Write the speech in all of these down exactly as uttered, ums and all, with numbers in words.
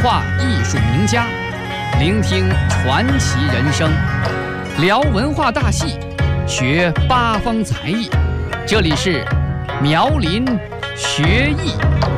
话艺术名家，聆听传奇人生，聊文化大戏，学八方才艺。这里是苗林学艺。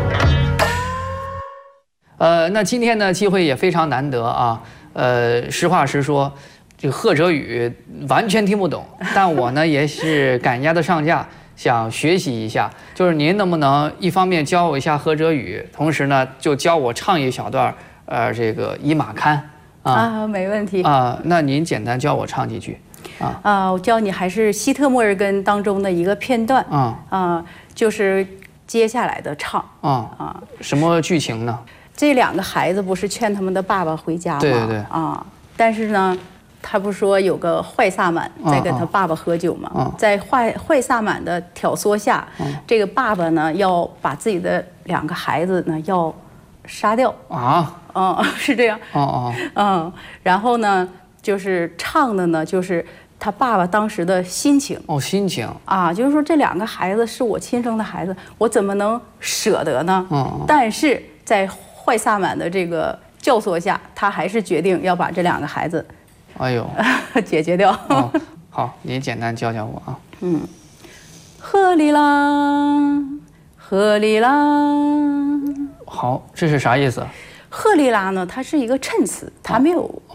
呃，那今天呢，机会也非常难得啊。呃，实话实说，这个贺哲宇完全听不懂，但我呢也是赶鸭子上架，想学习一下。就是您能不能一方面教我一下贺哲宇，同时呢就教我唱一小段呃这个《饮马堪》啊？ 啊，没问题啊。那您简单教我唱几句啊？ 啊，我教你还是希特莫尔根当中的一个片段啊啊，就是接下来的唱啊啊，什么剧情呢？ 这两个孩子不是劝他们的爸爸回家吗？ 对对对啊，但是呢，他不说有个坏萨满在跟他爸爸喝酒吗？ 嗯、 在坏坏萨满的挑唆下，嗯、这个爸爸呢要把自己的两个孩子呢要杀掉啊， 嗯，是这样， 哦哦， 嗯，然后呢就是唱的呢就是他爸爸当时的心情哦，心情啊，就是说这两个孩子是我亲生的孩子，我怎么能舍得呢？ 嗯， 但是在坏萨满的这个教唆下，他还是决定要把这两个孩子， 哎呦， 解决掉。 哦，好，您简单教教我啊。 嗯，贺里拉，贺里拉。 好，这是啥意思？ 贺里拉呢，它是一个衬词，它没有